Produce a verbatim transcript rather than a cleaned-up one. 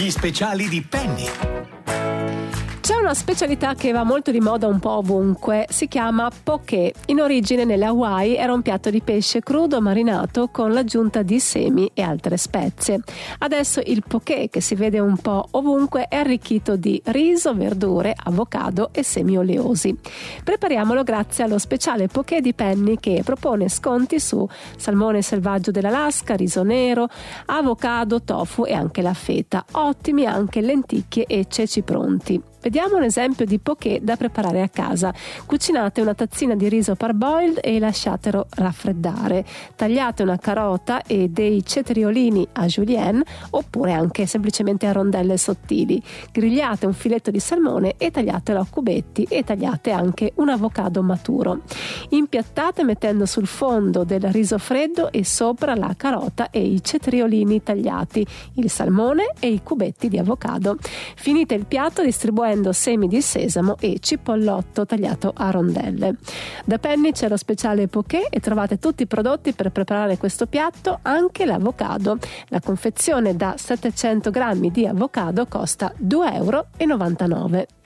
Gli speciali di Penny. C'è una specialità che va molto di moda un po' ovunque, si chiama poké. In origine nelle Hawaii era un piatto di pesce crudo marinato con l'aggiunta di semi e altre spezie. Adesso il poké, che si vede un po' ovunque, è arricchito di riso, verdure, avocado e semi oleosi. Prepariamolo grazie allo speciale poké di Penny, che propone sconti su salmone selvaggio dell'Alaska, riso nero, avocado, tofu e anche la feta. Ottimi anche lenticchie e ceci pronti. Vediamo un esempio di poké da preparare a casa. Cucinate una tazzina di riso parboiled e lasciatelo raffreddare. Tagliate una carota e dei cetriolini a julienne oppure anche semplicemente a rondelle sottili. Grigliate un filetto di salmone e tagliatelo a cubetti e tagliate anche un avocado maturo. Impiattate mettendo sul fondo del riso freddo e sopra la carota e i cetriolini tagliati, il salmone e i cubetti di avocado. Finite il piatto distribuendo semi di sesamo e cipollotto tagliato a rondelle. Da Penny c'è lo speciale poké e trovate tutti i prodotti per preparare questo piatto, anche l'avocado. La confezione da settecento grammi di avocado costa due euro e novantanove.